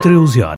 13 horas.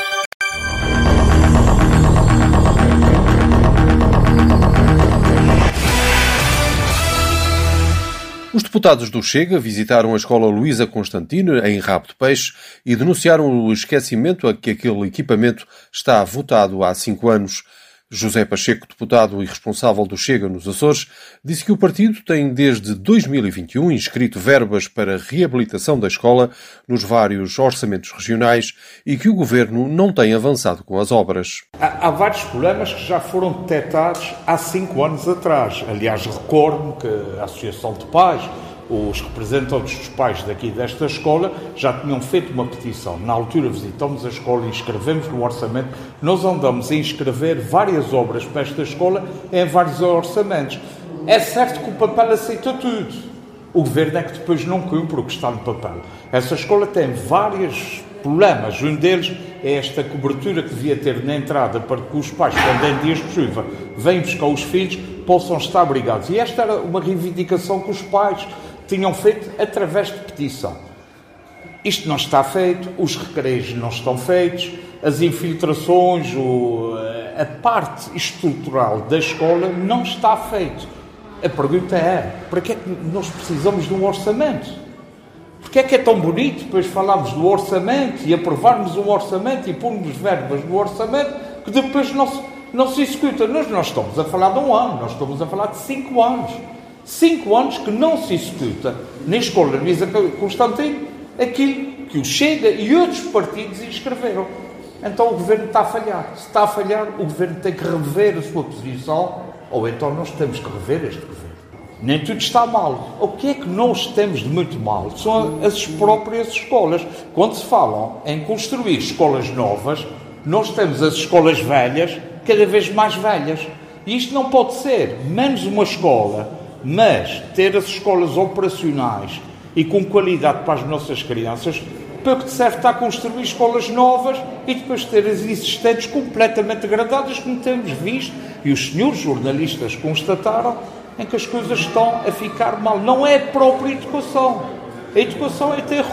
Os deputados do Chega visitaram a escola Luísa Constantino, em Rabo de Peixe, e denunciaram o esquecimento a que aquele equipamento está votado há 5 anos. José Pacheco, deputado e responsável do Chega nos Açores, disse que o partido tem desde 2021 inscrito verbas para reabilitação da escola nos vários orçamentos regionais e que o governo não tem avançado com as obras. Há vários problemas que já foram detectados há 5 anos atrás. Aliás, recordo-me que a Associação de Pais, os representantes dos pais daqui desta escola já tinham feito uma petição. Na altura visitamos a escola e inscrevemos no orçamento. Nós andamos a inscrever várias obras para esta escola em vários orçamentos. É certo que o papel aceita tudo. O governo é que depois não cumpre o que está no papel. Essa escola tem vários problemas. Um deles é esta cobertura que devia ter na entrada para que os pais, quando em dias de chuva venham buscar os filhos, possam estar abrigados. E esta era uma reivindicação que os pais tinham feito através de petição. Isto não está feito, os recreios não estão feitos, as infiltrações, a parte estrutural da escola não está feito. A pergunta é, para que é que nós precisamos de um orçamento? Porque é que é tão bonito depois falarmos do orçamento e aprovarmos um orçamento e pormos verbas no orçamento que depois não se executa? Nós não estamos a falar de 1 ano, nós estamos a falar de 5 anos. 5 anos que não se executa na escola Luísa Constantino aquilo que o Chega e outros partidos inscreveram. Então o governo está a falhar. Se está a falhar, o governo tem que rever a sua posição, ou então nós temos que rever este governo. Nem tudo está mal. O que é que nós temos de muito mal? São as próprias escolas. Quando se falam em construir escolas novas, nós temos as escolas velhas cada vez mais velhas. E isto não pode ser menos uma escola, mas ter as escolas operacionais e com qualidade para as nossas crianças, para que serve está a construir escolas novas e depois ter as existentes completamente degradadas, como temos visto, e os senhores jornalistas constataram, em que as coisas estão a ficar mal. Não é a própria educação. A educação é ter